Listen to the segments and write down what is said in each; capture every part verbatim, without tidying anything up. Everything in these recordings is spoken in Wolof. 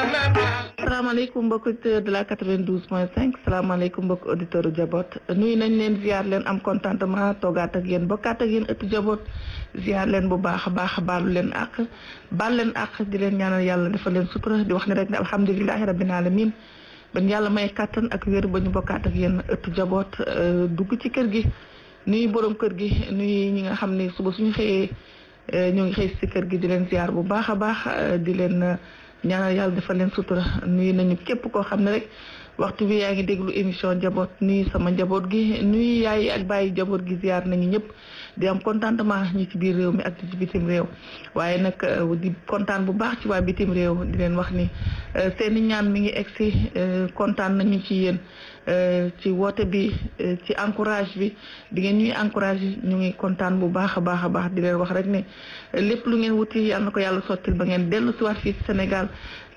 salaamaaleykum mbokk auditeur de la quatre-vingt-douze point cinq salaamaaleykum mbokk auditeur Jabot nuyu nañ leen ziar leen am contentement toogaat ak yéen bokkaat ak yéen ëttu Jabot ziar leen bu baax a baax baalu leen àq baal leen àq di leen ñaanal yàlla defal leen sutura di wax ne rek ne alhamdulilahi rabbil alamin ban yàlla may kàttan ak wér ba ñu bokkaat ak yéen ëttu Jabot dugg ci kër gi nuyu borom kër gi nuyu ñi nga xam ne suba suñu xëyee ñoo ngi xëy si kër gi di leen ziar bu baax a baax di leen ñaanal yàlla defal leen sutura nuyu nañu képp koo xam ne rek waxtu bi yaa ngi déglu émission Jabot nuyu sama njaboot gi nuyu yaay ak bàyyi njaboot gi ziar nañu ñëpp di am contentement ñi ci biir réew mi ak ci bitim réew waaye nag di kontaan bu baax ci waa bitim réew di leen wax ni seeni ñaan mi ngi egsi kontaan nañu ci yéen ci woote bi ci encourage bi di ngeen ñuy encouragé ñu ngi kontaan bu baax a baax a baax di leen wax rek ne lépp lu ngeen wuti yàlla na ko yàlla sottil ba ngeen dellu si waat fii ci Sénégal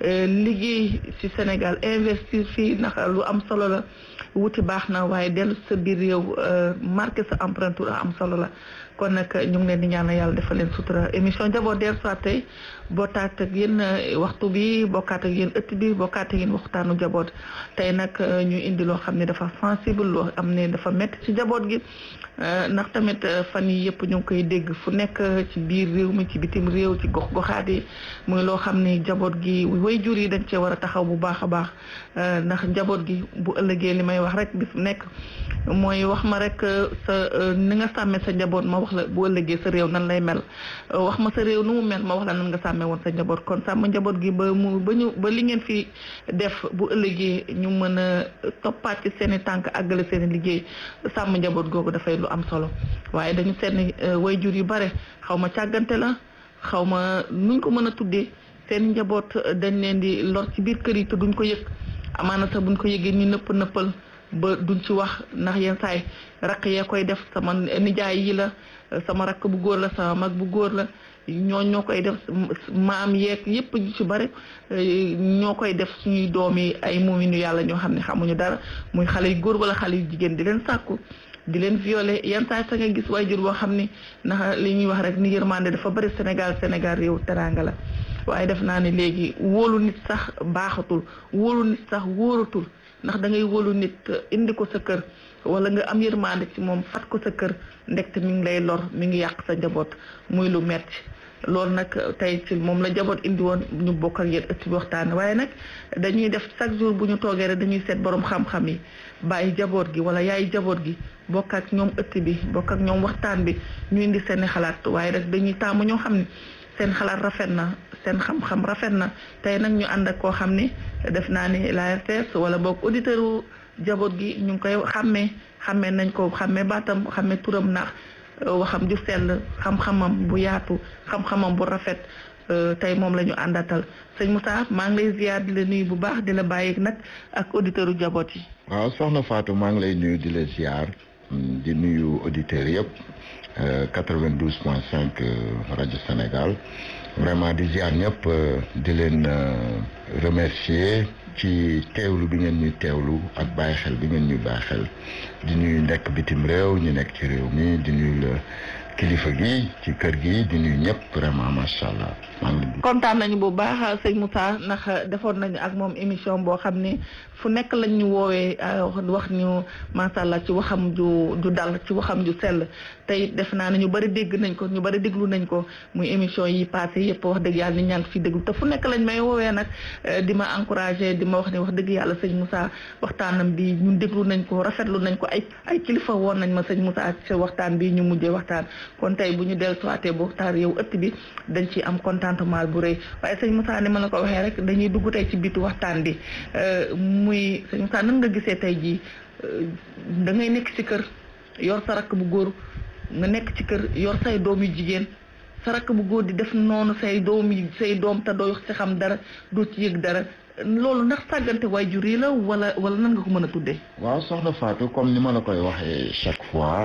liggéey ci Sénégal investir fii ndax lu am solo la wuti baax na waaye dellu sa biir réew marqué sa empreinte am solo la kon nag ñu ngi leen di ñaanal yàlla defal leen sutura émission Jabot der soit tey bokkaat ak yéen waxtu bi bokkaat ak yéen ëtt bi bokkaat ak yéen waxtaanu Jabot tey nag ñu indi loo xam ne dafa sensible loo am ne dafa métti ci Jabot gi ndax tamit fan yi yëpp ñu ngi koy dégg fu nekk ci biir réew mi ci bitim réew ci gox goxaat yi muy loo xam ne Jabot gi way jur yi dañ cee war a taxaw bu baax a baax ndax Jabot gi bu ëllëgee li may wax rek bis nekk mooy wax ma rek sa ni nga sàmmee sa njaboot ma wax la bu ëllëgee sa réew nan lay mel wax ma sa réew nu mu mel ma wax la nan nga sàmmee woon sa njaboot kon sàmm njaboot gi ba mu ba ñu ba li ngeen fi def bu ëllëgee ñu mën a toppaat ci seen i tànk àggale seen i liggéey sàmm njaboot googu dafay lu am solo waaye dañu seen way jur yu bare xaw ma càggante la xaw ma nuñ ko mën a tuddee seen njaboot dañ leen di lor ci biir kër yi te duñ ko yëg amaana sax buñ ko yëgee ñu nëpp nëppal ba duñ ci wax ndax yenn saay rakk yee koy def sama nijaay yi la sama rakk bu góor la sama mag bu góor la ñoo ñoo koy def maam yeeg yëpp ñu ci bare ñoo koy def suñuy doom yi ay muuminu yàlla ñoo xam ne xamuñu dara muy xale yu góor wala xale yu jigéen di leen sàkku di leen violé yenn saa sa nga gis waajur boo xam ni ndax li ñuy wax rek ni yërmande dafa bari Sénégal Sénégal réew teraanga la waaye def naa ne léegi wóolu nit sax baaxatul wóolu nit sax wóoratul ndax da ngay wóolu nit indi ko sa kër wala nga am yërmande ci moom fat ko sa kër ndekte mi ngi lay lor mi ngi yàq sa njaboot muy lu metti loolu nag tey ci moom la njaboot indi woon ñu bokk ak yéen ëtt bi waxtaan waaye nag dañuy def chaque jour bu ñu toogee rek dañuy seet borom xam-xam yi bàyyi njaboot gi wala yaay njaboot gi bokk ak ñoom ëtt bi bokk ak ñoom waxtaan bi ñu indi seen xalaat waaye rek dañuy taamu ñoo xam ne seen xalaat rafet na seen xam-xam rafet na tey nag ñu ànd ak koo xam ni def naa ni la R T S wala boog auditeur u Jabot gi ñu ngi koy xàmmee xàmmee nañ ko xàmmee baatam xàmmee turam ndax waxam ju sell xam-xamam bu yaatu xam-xamam bu rafet tey moom la ñu àndatal sëñ Moussa maa ngi lay ziar di la nuyu bu baax di la bàyyi nag ak auditeur u Jabot yi. waaw soxna Fatou maa ngi lay nuyu di la ziar di nuyu auditeurs yëpp quatre-vingt-douze point cinq rajo Sénégal vraiment di ziar ñëpp di leen remercier ci teewlu bi ngeen ñuy teewlu ak bàyyi xel bi ngeen ñuy bàyyi xel di nuyu nekk bitim réew ñu nekk ci réew mi di nuyu la kilifa gi ci kër gi di nuyu ñëpp vraiment macha allah. maa ngi leen kontaan nañu bu baax sëñ Moussa ndax defoon nañu ak moom émission boo xam ne fu nekk lañ ñu woowee wax ñu macha allah ci waxam ju ju dal ci waxam ju sell tey def naa ne ñu bari dégg nañ ko ñu bari déglu nañ ko muy émission yi passé yëpp wax dëgg yàlla ni ñaa ngi fi déglu te fu nekk lañ may woowee nag di ma encouragé di ma wax ne wax dëgg yàlla sëñ Moussa waxtaanam bi ñun déglu nañ ko rafetlu nañ ko ay ay kilifa woon nañ ma sëñ Moussa ci waxtaan bi ñu mujjee waxtaan kon tey bu ñu dellu soité bu waxtaan yow ëtt bi dañ ci am contentement bu rëy waaye sëñ Moussa ni ma la ko waxee rek dañuy dugg tey ci bitu waxtaan bi muy sëñ Moussa nan nga gisee tey jii da ngay nekk ci kër yor sa rakk bu góor nga nekk ci kër yor say doom yu jigéen sa rakk bu góor di def noonu say doom yi say doom te doo ci xam dara doo ci yëg dara loolu ndax sàggante waajur yi la wala wala nan nga ko mën a tuddee. waaw soxna Fatou comme ni ma la koy waxee chaque fois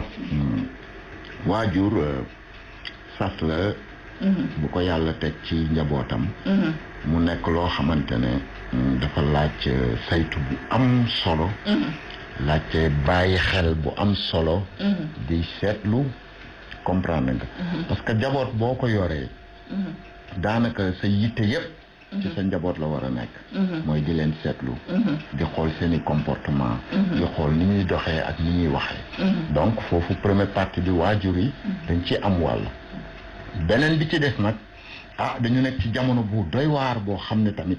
waajur sas la. bu ko yàlla teg ci njabootam. mu nekk loo xamante ne dafa laaj saytu bu am solo. laajte bàyyi xel bu am solo. di seetlu comprendre nga. parce que njaboot boo ko yoree. daanaka sa yitte yëpp ci sa njaboot la war a nekk mooy di leen seetlu di xool seeni comportement di xool ni ñuy doxee ak ni ñuy waxee donc foofu première partie bi waajur yi dañ ci am wàll beneen bi ci des nag ah dañu nekk ci jamono bu doy waar boo xam ne tamit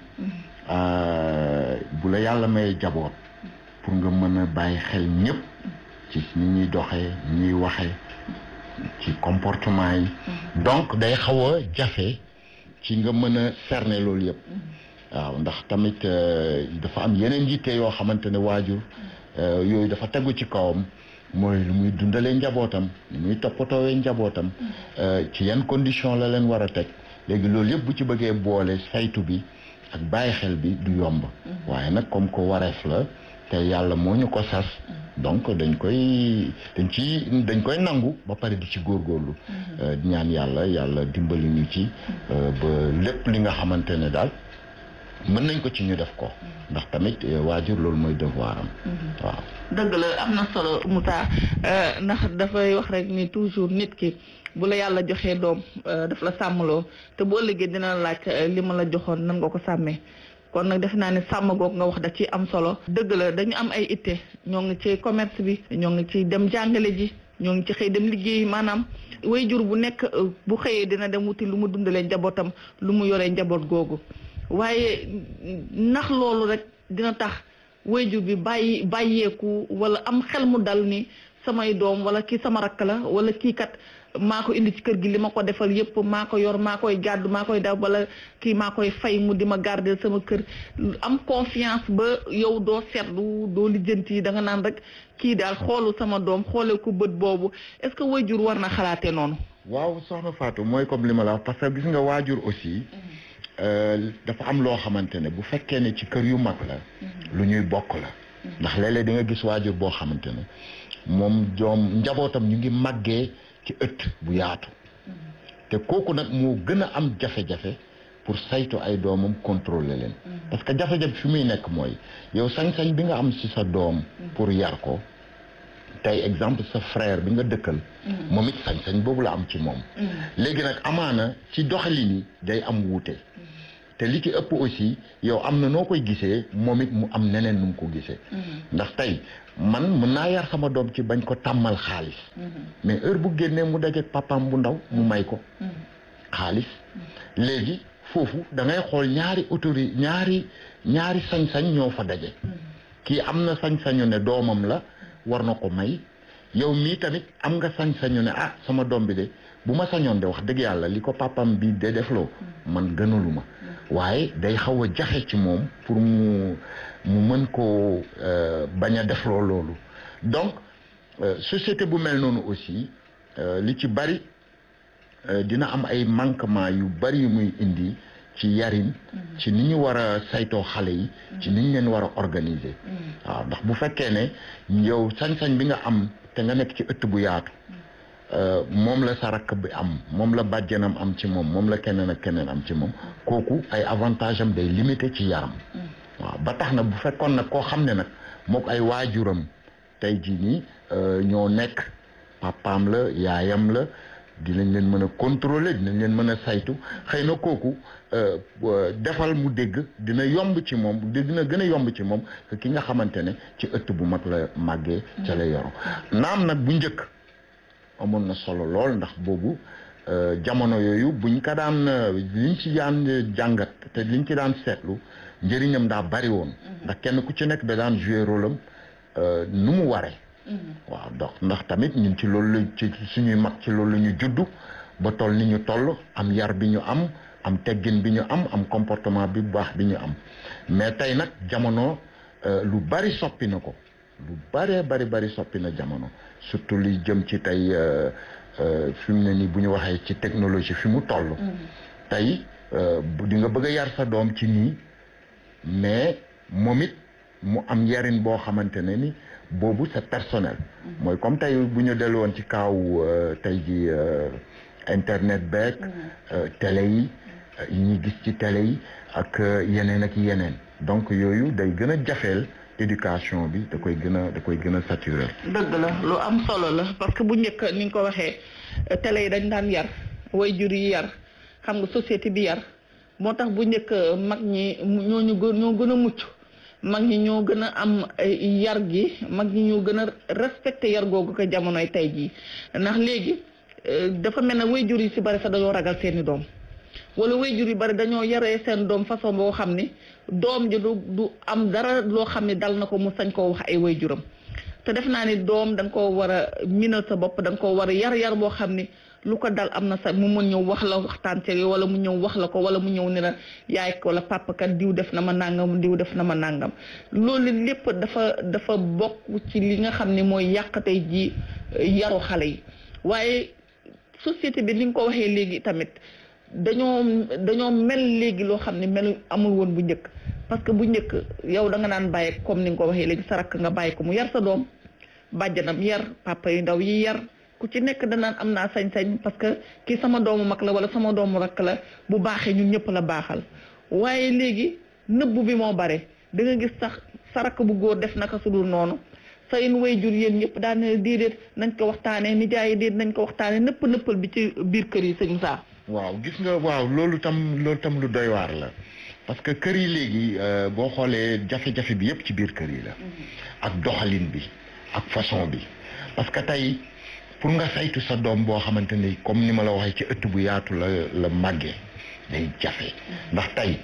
bu la yàlla may jaboot pour nga mën a bàyyi xel ñëpp ci ni ñuy doxee ni ñuy waxee ci comportement yi donc day xaw a jafe ci nga mën a cerner loolu yëpp waaw ndax tamit dafa am yeneen yitte yoo xamante ne waajur yooyu dafa tegu ci kawam mooy lu muy dundalee njabootam lu muy toppatoowee njabootam ci yan condition la leen war a teg léegi loolu yëpp bu ci bëggee boole saytu bi ak bàyyi xel bi du yomb waaye nag comme ko wareef la te yàlla moo ñu ko sas donc dañ koy dañ ci dañ koy nangu ba pare di ci góorgóorlu di ñaan yàlla yàlla dimbali ñu ci ba lépp li nga xamante ne daal mën nañ ko ci ñu def ko ndax tamit waajur loolu mooy devoir am waaw dëgg la am na solo Moussa ndax dafay wax rek ni toujours nit ki bu la yàlla joxee doom daf la sàmmloo te boo ëllëgee dina la laaj li ma la joxoon nan nga ko sàmmee kon nag defe naa ne sàmm goog nga wax da ci am solo dëgg la dañu am ay itte ñoo ngi ci commerce bi ñoo ngi ci dem jàngale ji ñoo ngi ci xëy dem liggéey maanaam waajur bu nekk bu xëyee dina dem wuti lu mu dundalee njabootam lu mu yoree njaboot googu waaye ndax loolu rek dina tax waajur bi bàyyi bàyyeeku wala am xel mu dal ni samay doom wala kii sama rakk la wala kii kat maa ko indi ci kër gi li ma ko defal yëpp maa ko yor maa koy gàddu maa koy daw wala kii maa koy fay mu di ma garder sama kër am confiance ba yow doo seetlu doo lijjanti yi da nga naan rek kii daal xoolu sama doom xoole ko bët boobu est-ce que waajur war na xalaatee noonu. waaw soxna Fatou mooy comme li ma la wax parce que gis nga waajur aussi dafa am loo xamante ne bu fekkee ne ci kër yu mag la lu ñuy bokk la ndax léeg-léeg di nga gis waajur boo xamante ne moom doom njabootam ñu ngi màggee ci ëtt bu yaatu te kooku nag moo gën a am jafe-jafe pour saytu ay doomam contrôler leen parce que jafe-jafe fi muy nekk mooy yow sañ-sañ bi nga am ci sa doom pour yar ko tey exemple sa frère bi nga dëkkal moom it sañ-sañ boobu la am ci moom léegi nag amaana ci doxalin yi day am wuute te li ci ëpp aussi yow am na noo koy gisee moom it mu am neneen nu mu ko gisee ndax tey man mën naa yar sama doom ci bañ ko tàmmal xaalis mais heure bu génnee mu dajeek papaam bu ndaw mu may ko xaalis léegi foofu da ngay xool ñaari autorité ñaari ñaari sañ-sañ ñoo fa daje kii am na sañ-sañu ne doomam la war na ko may yow mii tamit am nga sañ-sañu ne ah sama doom bi de bu ma sañoon de wax dëgg yàlla li ko papam bi de defloo man gënaluma waaye day xaw a jaxe ci moom pour mu mu mën koo bañ a defloo loolu donc société bu mel noonu aussi li ci bari dina am ay manquement yu bari yu muy indi ci yarin ci ni ñu war a saytoo xale yi ci ni ñu leen war a organiser waaw ndax bu fekkee ne yow sañ-sañ bi nga am te nga nekk ci ëtt bu yaatu moom la sa rakk bi am moom la bàjjenam am ci moom moom la keneen ak keneen am ci moom kooku ay avantage am day limité ci yaram waaw ba tax na bu fekkoon nag koo xam ne nag mook ay waajuram tey jii nii ñoo nekk papaam la yaayam la dinañ leen mën a contrôler dinañ leen mën a saytu xëy na kooku defal mu dégg dina yomb ci moom dina gën a yomb ci moom ki nga xamante ne ci ëtt bu mag la màggee ca la yoro naam nag bu njëkk amoon na solo lool ndax boobu jamono yooyu buñ ko daan liñ ci daan jàngat te liñ ci daan seetlu njëriñam daa bari woon ndax kenn ku ci nekk da daan jouer rôle am nu mu waree waaw donc ndax tamit ñun ci loolu la ci suñuy mag ci loolu la ñu juddu ba toll ni ñu toll am yar bi ñu am am teggin bi ñu am am comportement bi bu baax bi ñu am mais tey nag jamono lu bari soppi na ko lu bëree bari bari soppi na jamono surtout li jëm ci tey fi mu ne nii bu ñu waxee ci technologie fi mu toll tey di nga bëgg a yar sa doom ci nii mais moom it mu am yarin boo xamante ne ni boobu c'est personnel mooy comme tey bu ñu dellu woon ci kaaw tey ji internet beeg télé yi yi ñuy gis ci télé yi ak yeneen ak yeneen donc yooyu day gën a jafeel éducation bi da koy gën a da koy gën a saturé. dëgg la lu am solo la parce que bu njëkk ni nga ko waxee télé yi dañ daan yar waajur yi yar xam nga société bi yar moo tax bu njëkk mag ñi ñoo ñu gën ñoo gën a mucc mag ñi ñoo gën a am yar gi mag ñi ñoo gën a respecté yar googu ko jamonoy tey jii ndax léegi dafa mel ne waajur yi ci bari sax dañoo ragal seeni doom wala waajur yi bari dañoo yaree seen doom façon boo xam ni doom ji du du am dara loo xam ne dal na ko mu sañ koo wax ay waajuram te def naa ni doom da nga koo war a minal sa bopp da nga koo war a yar yar boo xam ni lu ko dal am na sax mu mën ñëw wax la waxtaan ci wala mu ñëw wax la ko wala mu ñëw ni la yaay ko wala papa kat diw def na ma nangam diw def na ma nangam loolu lépp dafa dafa bokk ci li nga xam ne mooy yàq tey ji yaru xale yi waaye société bi ni nga ko waxee léegi tamit dañoo dañoo mel léegi loo xam ne melu amul woon bu njëkk parce que bu njëkk yow da nga naan bàyyi comme ni nga ko waxee léegi sa rakk nga bàyyi ko mu yar sa doom bàjjanam yar papa yu ndaw yi yar ku ci nekk danaan am naa sañ-sañ parce que kii sama doomu mag la wala sama doomu rakk la bu baaxee ñun ñëpp la baaxal waaye léegi nëbbu bi moo bare da nga gis sax sa rakk bu góor def naka su dul noonu sa yin waajur yéen ñëpp daan ne déedéet nañ ko waxtaanee nijaay déet nañ ko waxtaanee nëpp nëppal bi ci biir kër yi sëñ Moussa. waaw gis nga waaw loolu tam loolu tam lu doy waar la parce que kër yi léegi boo xoolee jafe-jafe bi yëpp ci biir kër yi la ak doxalin bi ak façon bi parce que tey pour nga saytu sa doom boo xamante ni comme ni ma la waxee ci ëtt bu yaatu la la màggee day jafe ndax tey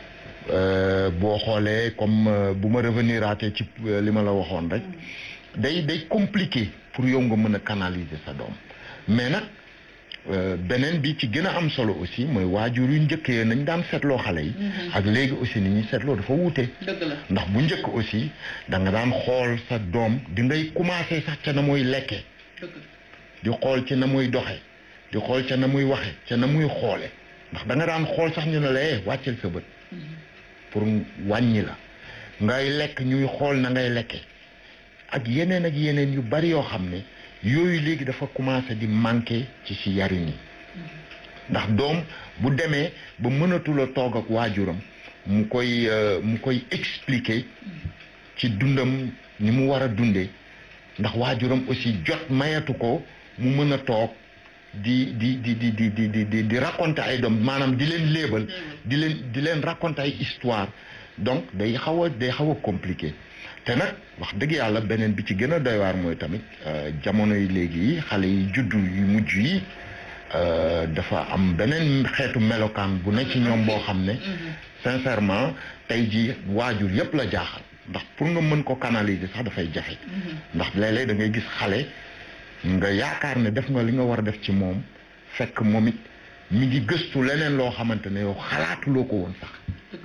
boo xoolee comme bu ma revenir aatee ci li ma la waxoon rek day day compliqué pour yow nga mën a canaliser sa doom mais nag beneen bi ci gën a am solo aussi mooy waajur yu njëkkee nañ daan seetloo xale yi ak léegi aussi ni ñuy seetloo dafa wuute ndax bu njëkk aussi da nga daan xool sa doom di ngay commencé sax ca na muy lekkee di xool ci na muy doxe di xool ca na muy waxe ca na muy xoole ndax da nga daan xool sax ñu ne la eh wàccel sa bët pour wàññi la ngay lekk ñuy xool na ngay lekke ak yeneen ak yeneen yu bari yoo xam ne yooyu léegi dafa commencé di manqué ci si yarin yi ndax doom bu demee ba mënatula toog ak waajuram mu koy mu koy expliquer ci dundam ni mu war a dundee ndax waajuram aussi jot mayatu ko mu mën a toog di di di di di di di di raconter ay doom maanaam di leen léebal di leen di leen raconter ay histoire donc day xaw a day xaw a compliqué te nag wax dëgg yàlla beneen bi ci gën a doy waar mooy tamit jamono yi léegi yi xale yi juddu yu mujj yi dafa am beneen xeetu melokaan bu ne ci ñoom boo xam ne sincèrement tey ji waajur yépp la jaaxal ndax pour nga mën ko canaliser sax dafay jafe ndax léeg-léeg da ngay gis xale nga yaakaar ne def nga li nga war a def ci moom fekk moom it mi ngi gëstu leneen loo xamante ne yow xalaatuloo ko woon sax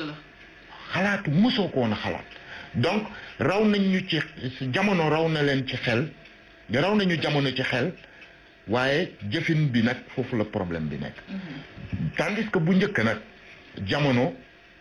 xalaatu mosoo ko woon a xalaat donc raw nañ ñu ci jamono raw na leen ci xel raw nañu jamono ci xel waaye jëfin bi nag foofu la problème bi nekk tandis que bu njëkk nag jamono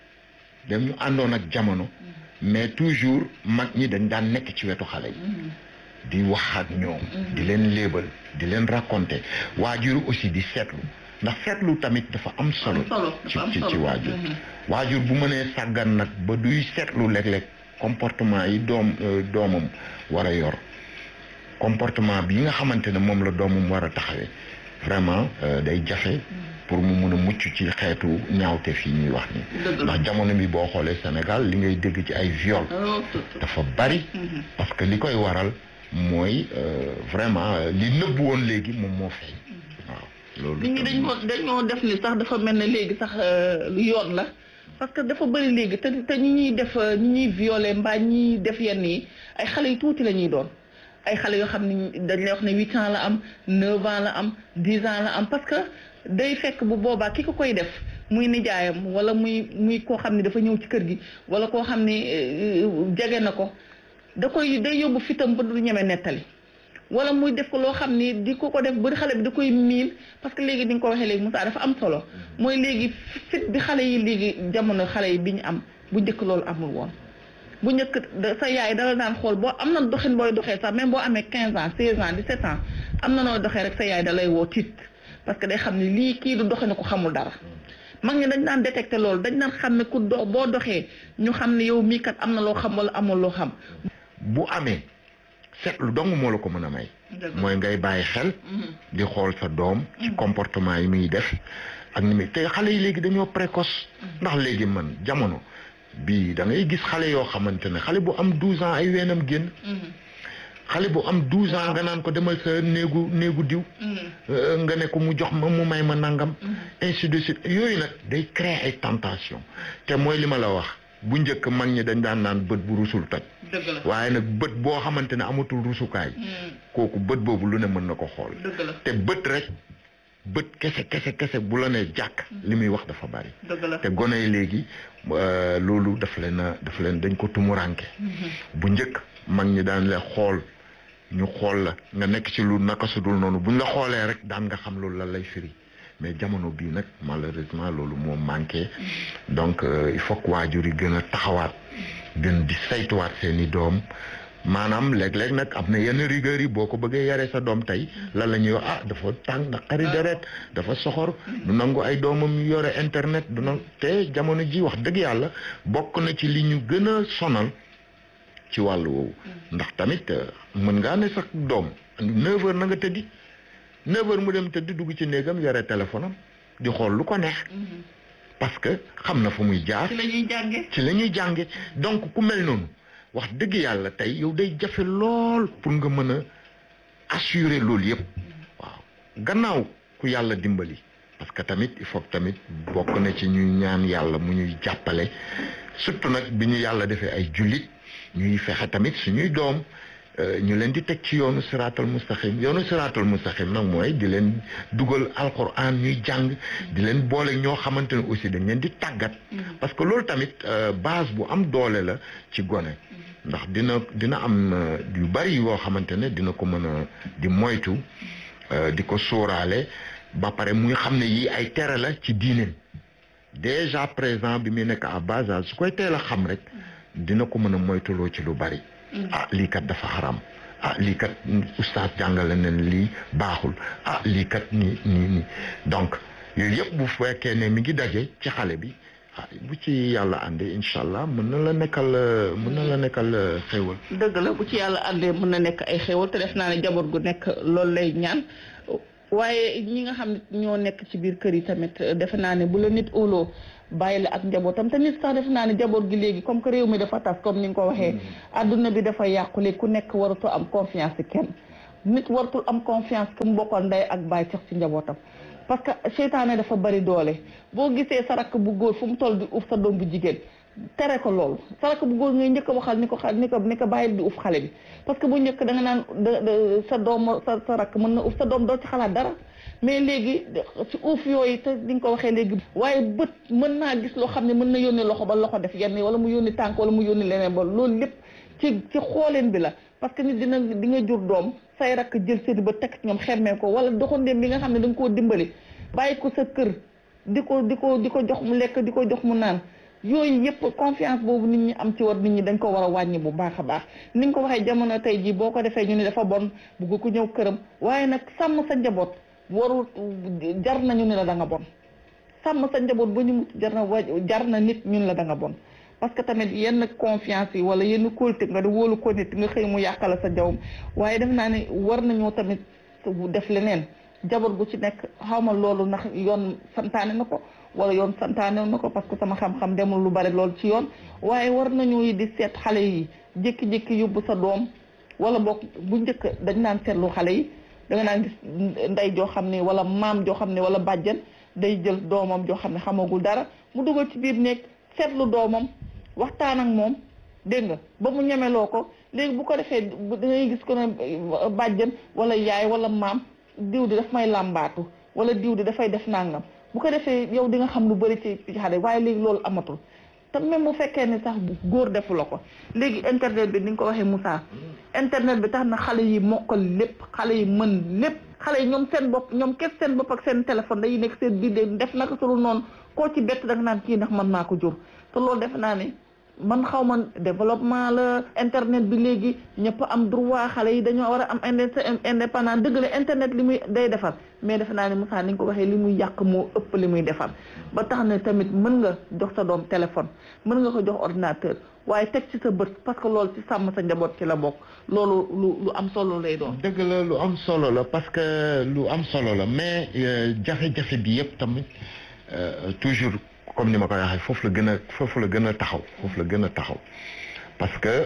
dem ñu àndoon ak jamono mais toujours mag ñi dañ daan nekk ci wetu xale yi di wax ak ñoom di leen léebal di leen raconter waajur aussi di seetlu ndax seetlu tamit dafa am solo ci ci ci waajur waajur bu mënee sàggan nag ba duy seetlu léeg-léeg comportement yi doom doomam war a yor comportement bi nga xamante ne moom la doomam war a taxawee vraiment day jafe pour mu mun a mucc ci xeetu ñaawte fii ñuy wax ni ndax jamono bi boo xoolee Sénégal li ngay dégg ci ay viol dafa bari parce que li koy waral mooy vraiment li nëbbu woon léegi moom moo feeñ waaw loolu nit ñi dañ ko dañoo def ni sax dafa mel ne léegi sax yoon la parce que dafa bëri léegi te te ñi ñuy def ñi ñuy violé mbaa ñi def yenn yi ay xale yu tuuti la ñuy doon ay xale yoo xam ne dañ lay wax ne huit ans la am neuf ans la am dix ans la am parce que day fekk bu boobaa ki ko koy def muy nijaayam wala muy muy koo xam ne dafa ñëw ci kër gi wala koo xam ne jege na ko da koy day yóbbu fitam ba du ñeme nettali wala muy def ko loo xam ni di ko ko def ba xale bi da koy miin parce que léegi ni nga ko waxee léegi Moussa dafa am solo mooy léegi fit bi xale yi léegi jamono xale yi bi ñu am bu njëkk loolu amul woon bu njëkk sa yaay dala daan xool boo am na doxin booy doxee sax même boo amee quinze ans seize ans dix-sept ans am na noo doxee rek sa yaay da lay woo tiit parce que day xam ne lii kii du doxe na ko xamul dara mag ñi dañ daan détecté loolu dañ daan xam ne ku do boo doxee ñu xam ne yow mii kat am na loo xam wala amul loo xam bu amee seetlu dong moo la ko mën a may mooy ngay bàyyi xel di xool sa doom ci comportement yi muy def ak ni muy te xale yi léegi dañoo précoce ndax léegi man jamono bii da ngay gis xale yoo xamante ne xale bu am douze ans ay weenam génn xale bu am douze ans nga naan ko demal sa néegu néegu diw nga ne ko mu jox ma mu may ma nangam ainsi de suite yooyu nag day créer ay tentation te mooy li ma la wax bu njëkk mag ñi dañ daan naan bët bu rusul toj waaye nag bët boo xamante ne amatul rusukaay kooku bët boobu lu ne mën na ko xool te bët rek bët kese kese kese bu la ne jàkk li muy wax dafa bari te gone yi léegi loolu daf leen a daf leen dañ ko tumuranke bu njëkk mag ñi daan la xool ñu xool la nga nekk ci lu naka su dul noonu buñ la xoolee rek daan nga xam loolu lan lay firi mais jamono bii nag malheureusement loolu moo manqué donc euh, il faut que waajur yi gën a taxawaat gën di saytuwaat seeni doom maanaam léeg-léeg nag am na yenn rigueur yi boo ko bëggee yaree sa doom tey lan la ñuy wax ah dafa tàng naqari deret dafa soxor du nangu ay doomam yore internet du nangu te jamono ji wax dëgg yàlla bokk na ci li ñu gën a sonal ci wàllu woowu ndax tamit mën ngaa ne sax doom neuf heures na nga tëddi neuf heures mu dem tëdd dugg ci néegam yore téléphone am di xool lu ko neex parce que xam na fu muy jaar ci la ñuy jànge ci la ñuy jànge donc ku mel noonu wax dëgg yàlla tey yow day jafe lool pour nga mën a assurer loolu yëpp waaw gannaaw ku yàlla dimbali parce que tamit il faut tamit bokk na ci ñuy ñaan yàlla mu ñuy jàppale surtout nag bi ñu yàlla defee ay jullit ñuy fexe tamit suñuy doom ñu leen di teg ci yoonu siraatal mustaqim yoonu siraatal mustaqim nag mooy di leen dugal alquran ñuy jàng di leen boole ñoo xamante ne aussi dañ leen di tàggat parce que loolu tamit base bu am doole la ci gone ndax dina dina am yu bari yoo xamante ne dina ko mën a di moytu di ko sóoraale ba pare muy xam ne yii ay tere la ci diineem déjà présent bi muy nekk à bas âge su koy teel a xam rek dina ko mën a moytuloo ci lu bari ah lii kat dafa xaram ah lii kat oustaz jàngale na lii baaxul ah lii kat nii nii nii donc yooyu yëpp bu fekkee ne mi ngi daje ci xale bi ah bu ci yàlla àndee incha allah mën na la nekkal mën na la nekkal xéewal. dëgg la bu ci yàlla àndee mën na nekk ay xéewal te def naa ne jaboot gu nekk loolu lay ñaan waaye ñi nga xam ne ñoo nekk ci biir kër yi tamit defe naa ne bu la nit óoloo bàyyi la ak njabootam te nit sax def naa ne njaboot gi léegi comme que réew mi dafa tas comme ni nga ko waxee adduna bi dafa yàqule ku nekk waratu am confiance ci kenn nit waratul am confiance ku mu bokkal ndey ak baay sax ci njabootam parce que seytaane dafa bari doole boo gisee sa rakk bu góor fu mu toll di uf sa doom bu jigéen tere ko loolu sa rakk bu góor ngay njëkk a waxal ni ko xa ni ko ni ko bàyyi di uf xale bi parce que bu njëkk da nga naan sa doom sa sa rakk mën na uf sa doom doo ci xalaat dara mais léegi ci uuf yooyu te di nga ko waxee léegi waaye bët mën naa gis loo xam ne mën na yónni loxo ba loxo def yenn wala mu yónni tànk wala mu yónni leneen ba loolu lépp ci ci xooleen bi la parce que nit dina di nga jur doom say rakk jël seen ba teg ñoom xemmee ko wala doxandéem bi nga xam ne da nga koo dimbali bàyyi ko sa kër di ko di ko di ko jox mu lekk di ko jox mu naan yooyu yëpp confiance boobu nit ñi am ci war nit ñi dañ ko war a wàññi bu baax a baax ni nga ko waxee jamono tey jii boo ko defee ñu ne dafa bon bugg ku ñëw këram waaye nag sàmm sa njaboot warul jar nañu ne la da nga bon sàmm sa njaboot ba ñu mucc jar na wa jar na nit ñun la da nga bon parce que tamit yenn confiance yi wala yenn kóolute nga di wóolu ko nit nga xëy mu yàqala sa jawam waaye def naa ne war nañoo tamit def leneen jaboot gu ci nekk xawma loolu ndax yoon santaane na ko wala yoon santaane na ko parce que sama xam-xam demul lu bari loolu ci yoon waaye war nañu di seet xale yi jékki-jékki yóbbu sa doom wala boog bu njëkk dañ naan seetlu xale yi da nga naan gis ndey joo xam ne wala maam joo xam ne wala bàjjen day jël doomam joo xam ne xamagul dara mu dugal ci biir néeg seetlu doomam waxtaan ak moom dégg nga ba mu ñemeloo ko léegi bu ko defee da ngay gis ko ne bàjjen wala yaay wala maam diw di daf may làmbaatu wala diw di dafay def nangam bu ko defee yow di nga xam lu bëri ci ci xale waaye léegi loolu amatul te même bu fekkee ne sax góor defu la ko léegi internet bi ni nga ko waxee Moussa internet bi tax na xale yi mokkal lépp xale yi mën lépp xale yi ñoom seen bopp ñoom kes seen bopp ak seen téléphone dañuy nekk seen biir def naka sulu noonu koo ci bett da nga naan kii ndax mën naa ko jur te loolu def naa ne man xaw ma développement la internet bi léegi ñëpp am droit xale yi dañoo war a am indépendant dëgg la internet li muy day defar mais defe naa ne Moussa ni nga ko waxee li muy yàq moo ëpp li muy defar ba tax na tamit mën nga jox sa doom téléphone mën nga ko jox ordinateur waaye teg ci sa bët parce que loolu ci sàmm sa njaboot ci la bokk loolu lu lu am solo lay doon. dëgg la lu am solo la parce que lu am solo la mais jafe-jafe bi yëpp tamit toujours comme ni ma koy waxee foofu la gën a foofu la gën a taxaw foofu la gën a taxaw parce que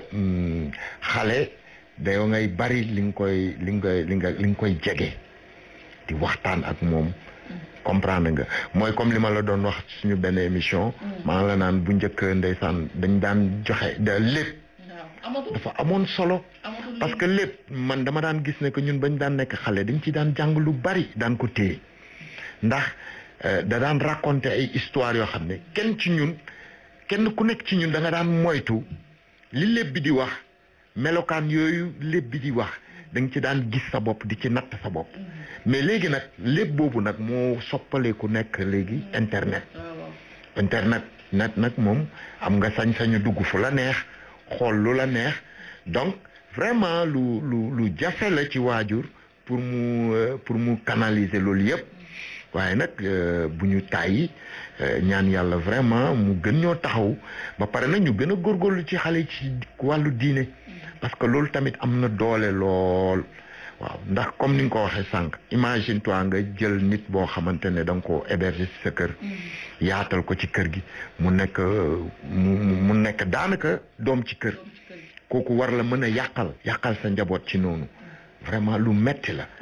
xale dayoo ngay bari li nga koy li nga koy li nga li nga koy jege di waxtaan ak moom. comprendre nga mooy comme li ma la doon wax suñu benn émission. maa ngi la naan bu njëkk ndeysaan dañ daan joxe da lépp. dafa amoon solo. parce que lépp man dama daan gis ne que ñun bañ daan nekk xale dañ ci daan jàng lu bari daan ko téye ndax da daan raconter ay histoire yoo xam ne kenn ci ñun kenn ku nekk ci ñun da nga daan moytu li lépp bi di wax melokaan yooyu lépp bi di wax da nga ci daan gis sa bopp di ci natt sa bopp. mais léegi nag lépp boobu nag moo soppaleeku nekk léegi internet internet net nag moom am nga sañ-sañu dugg fu la neex xool lu la neex donc vraiment lu lu lu jafe la ci waajur pour mu pour mu canaliser loolu yëpp waaye nag bu ñu tàyyi ñaan yàlla vraiment mu gën ñoo taxaw ba pare nag ñu gën a góorgóorlu ci xale ci wàllu diine parce que loolu tamit am na doole lool waaw ndax comme ni nga ko waxee sànq imagine toi nga jël nit boo xamante ne da nga ko héberger ci sa kër yaatal ko ci kër gi mu nekk mu mu nekk daanaka doom ci kër kooku war la mën a yàqal yàqal sa njaboot ci noonu vraiment lu metti la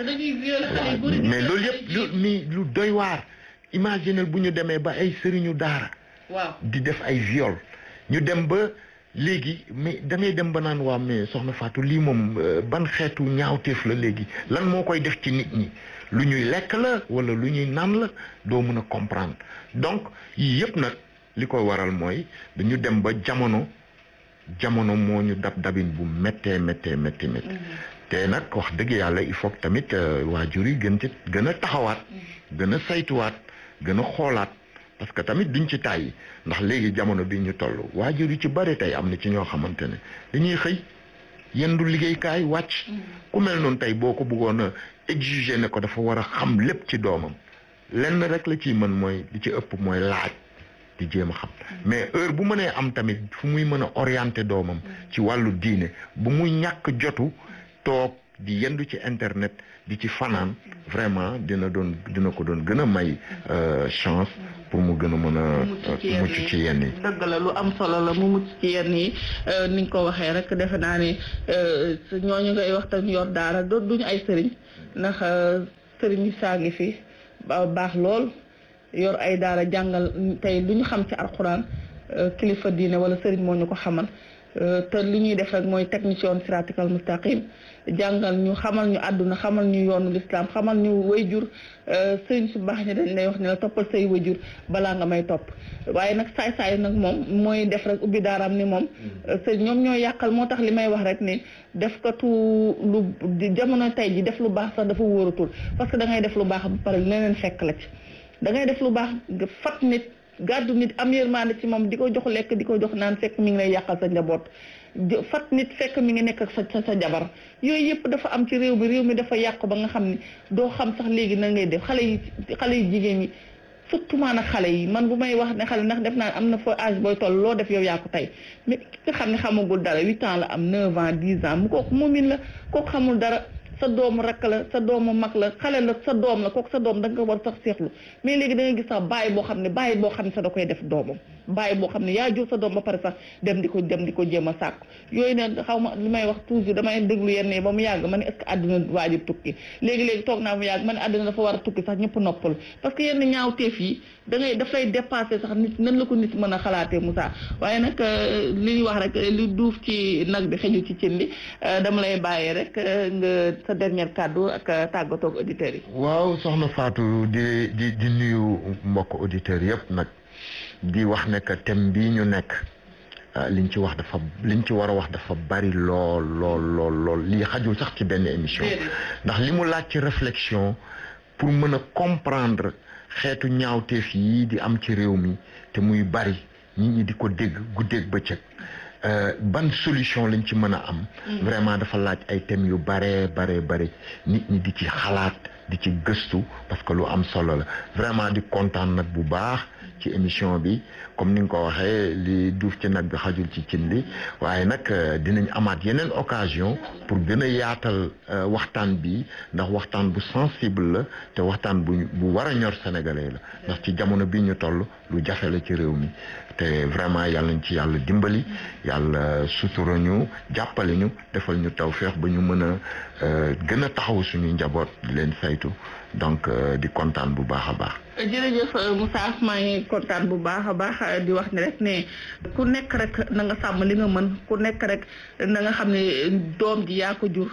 mais loolu yëpp lu ni lu doy waar imagine bu ñu demee ba ay sëriñu daara di def ay viol ñu dem ba léegi mais da ngay dem ba naan waa mais soxna Fatou lii moom ban xeetu ñaawteef la léegi lan moo koy def ci nit ñi lu ñuy lekk la wala lu ñuy naan la doo mën a comprendre donc yii yëpp nag li koy waral mooy dañu dem ba jamono jamono moo ñu dab dabin bu méttee méttee métti métti te nag wax dëgg yàlla il faut que tamit waajur yi gën ci gën a taxawaat gën a saytuwaat gën a xoolaat parce que tamit duñ ci tàyyi ndax léegi jamono bi ñu toll waajur yu ci bari tey am na ci ñoo xamante ne dañuy xëy yendu liggéeykaay wàcc ku mel noonu tey boo ko bëggoon a exiger ne ko dafa war a xam lépp ci doomam lenn rek la ciy mën mooy li ci ëpp mooy laaj di jéem a xam mais heure bu mënee am tamit fu muy mën a orienter doomam ci wàllu diine bu muy ñàkk jotu toog di yendu ci internet di ci fanaan vraiment dina doon dina ko doon gën a may chance pour mu gën a mën a mucc ci yenn yi. dëgg la lu am solo la mu mucc ci yenn yi ni nga ko waxee rek defe naa ne ñooñu ngay waxtaan yor daara do duñu ay sëriñ ndax sëriñ yi saa ngi fi baax lool yor ay daara jàngal tey lu ñu xam ci alxuraan kilifa diine wala sëriñ moo ñu ko xamal te li ñuy def rek mooy teg ñu ci yoon siraatikal mustaqim jàngal ñu xamal ñu àdduna xamal ñu yoonu lislaam xamal ñu wayjur sëriñ su baax ñi dañ lay wax ne la toppal say wayjur balaa nga may topp waaye nag saay-saay nag moom mooy def rek ubbi daaraam ni moom sëriñ ñoom ñoo yàqal moo tax li may wax rek ni def katu lu jamono tey ji def lu baax sax dafa wóoratul parce que da ngay def lu baax ba pare leneen fekk la ci da ngay def lu baax fat nit gàddu nit am yërmande ci moom di ko jox lekk di ko jox naan fekk mi ngi lay yàqal sa njaboot fat nit fekk mi ngi nekk ak sa sa jabar yooyu yëpp dafa am ci réew mi réew mi dafa yàqu ba nga xam ne doo xam sax léegi na ngay def xale yi xale yi jigéen ñi surtout maanaam xale yi man bu may wax ne xale ndax def naa am na foo âge booy toll loo def yow yaa ko tey mais ki nga xam ne xamagul dara huit ans la am neuf ans dix ans mu kooku moomin la kooku xamul dara sa doomu rakk la sa doomu mag la xale la sa doom la kooku sa doom da nga ko war sax seexlu mais léegi da nga gis sax bàyyi boo xam ne bàyyi boo xam ne sax da koy def doomam bàyyi boo xam ne yaa jur sa doom ba pare sax dem di ko dem di ko jéem a sàkku yooyu ne xaw ma li may wax toujours damay déglu yenn yi ba mu yàgg ma ne est-ce que àdduna waajib tukki léegi-léegi toog naa mu yàgg ma ne àdduna dafa war a tukki sax ñëpp noppalu parce que yenn ñaawteef yi da ngay daf lay dépassé sax nit nan la ko nit mën a xalaatee Moussa waaye nag li ñuy wax rek li duuf ci nag bi xëju ci cin li dama lay bàyyee rek nga sa dernier kàddu ak tàggatoo ak auditeurs yi. waaw soxna Fatou di di di nuyu mbokk auditeurs yëpp nag di wax ne que thème bii ñu nekk liñ ci wax dafa liñ ci war a wax dafa bari lool lool lool lool lii xajul sax ci benn émission ndax li mu laaj ci réflexion pour mën a comprendre xeetu ñaawteef yi di am ci réew mi te muy bari nit ñi di ko dégg guddeeg bëccëg ban solution lañ ci mën a am. vraiment dafa laaj ay thèmes yu bare bare bare nit ñi di ci xalaat di ci gëstu parce que lu am solo la vraiment di kontaan nag bu baax ci émission bi comme ni nga ko waxee li duuf ci nag bi xajul ci cin li waaye nag dinañ amaat yeneen occasion pour gën a yaatal waxtaan bi ndax waxtaan bu sensible la te waxtaan bu bu war a ñor sénégalais la ndax ci jamono bi ñu toll lu jafe la ci réew mi te vraiment yàlla nañ ci yàlla dimbali yàlla sutura ñu jàppale ñu defal ñu tawfeex ba ñu mën a gën a taxaw suñuy njaboot di leen saytu donc di kontaan bu baax a baax. jërëjëf Moussa maa ngi kontaan bu baax a baax di wax ne rek ne ku nekk rek na nga sàmm li nga mën ku nekk rek na nga xam ne doom ji yaa ko jur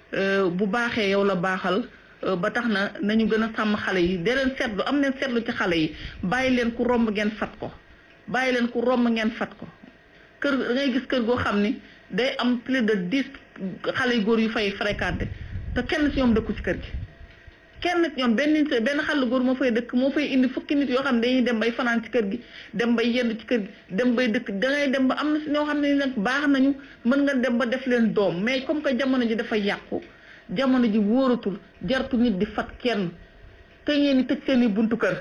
bu baaxee yow la baaxal ba tax na nañu gën a sàmm xale yi de leen seetlu am leen seetlu ci xale yi bàyyi leen ku romb ngeen fat ko bàyyi leen ku romb ngeen fat ko kër da ngay gis kër goo xam ni day am plus de dix xale yu góor yu fay fréquenté te kenn si ñoom dëkku ci kër gi kenn ci ñoom benn benn xale góor moo fay dëkk moo fay indi fukki nit yoo xam ne dañuy dem bay fanaan ci kër gi dem bay yendu ci kër gi dem bay dëkk dangay dem ba am na si ñoo xam ne nag baax nañu mën nga dem ba def leen doom mais comme que jamono ji dafa yàqu jamono ji wóoratul jartu nit di fat kenn te ngeen di tëj seen i buntu kër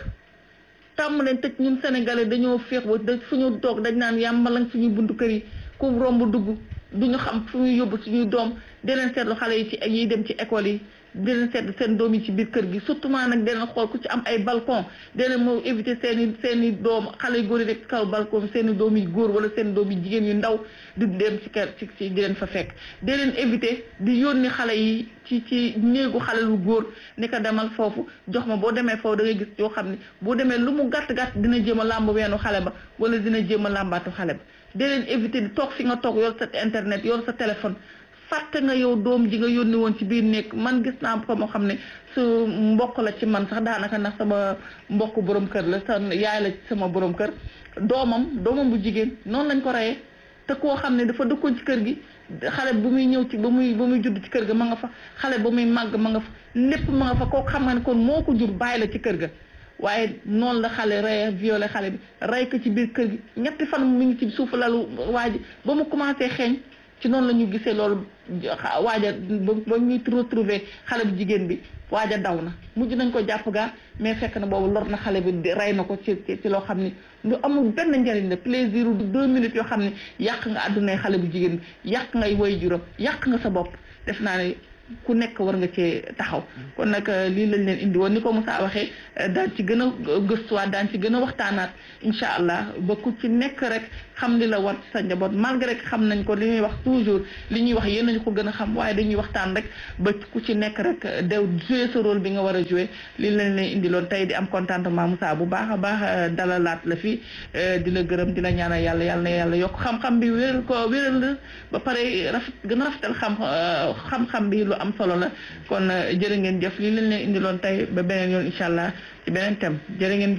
tàmm leen tëj ñun sénégalais dañoo féex ba da fu ñu toog dañ naan yàmbalang suñuy buntu kër yi ku romb dugg duñu xam fu ñuy yóbbu suñuy doom di leen seetlu xale yi ci yiy dem ci école yi di leen seetlu seen doom yi ci biir kër gi surtout maa nag di leen xool ku ci am ay balcon di leen moo éviter seen i seen i doom xale yu góor yi rek kaw balcon seen i doom yi góor wala seen i doom yi jigéen yu ndaw di dem ci kër ci ci di leen fa fekk di leen éviter di yónni xale yi ci ci néegu xale lu góor ni ko demal foofu jox ma boo demee foofu da ngay gis yoo xam ne boo demee lu mu gàtt gàtt dina jéem a làmb weenu xale ba wala dina jéem a làmbaatu xale ba di leen éviter di toog fi nga toog yor sa internet yor sa téléphone fàtte nga yow doom ji nga yónni woon ci biir nekk man gis naa ko moo xam ne su mbokk la ci man sax daanaka ndax sama mbokk borom kër la sa yaay la ci sama borom kër doomam doomam bu jigéen noonu lañ ko reyee te koo xam ne dafa dëkkoon ci kër gi xale bu muy ñëw ci ba muy ba muy judd ci kër ga ma nga fa xale ba muy màgg ma nga fa lépp ma nga fa koo xam nga ne kon moo ko jur bàyyi la ci kër ga waaye noonu la xale rey violé xale bi rey ko ci biir kër gi ñetti fan mu ngi ci suufu lalu waa ji ba mu commencé xeeñ ci noonu la ñu gisee loolu waaja ba ñuy retrouver xale bu jigéen bi waaja daw na mujj nañ ko jàpp gaa mais fekk na boobu lor na xale bi rey na ko ci ci loo xam ni lu amul benn njariñ la plaisir u deux minutes yoo xam ne yàq nga àddunay xale bu jigéen bi yàq ngay woy juróom yàq nga sa bopp def naa ne ku nekk war nga cee taxaw kon nag lii lañ leen indi woon ni ko Moussa waxee daan ci gën a gëstuwaat daan ci gën a waxtaanaat incha allah ba ku ci nekk rek xam li la war ci sa njaboot malgré que xam nañ ko li ñuy wax toujours li ñuy wax yéen nañu ko gën a xam waaye dañuy waxtaan rek ba ku ci nekk rek dew jouer sa rôle bi nga war a jouer lii lañ leen indi loon tey di am contentement Moussa bu baax a baax dalalaat la fi di la gërëm di la ñaanal yàlla yàlla na yàlla yokk xam-xam bi wéral ko wéral ba pare rafet gën a rafetal xam xam-xam bi lu am solo la kon jërë ngeen jëf lii lañ leen indi loon tey ba beneen yoon incha allah ci beneen thème jërë ngeen jëf